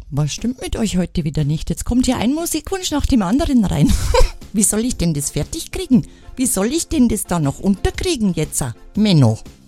Was stimmt mit euch heute wieder nicht? Jetzt kommt hier ein Musikwunsch nach dem anderen rein. Wie soll ich denn das fertig kriegen? Wie soll ich denn das da noch unterkriegen jetzt? Menno.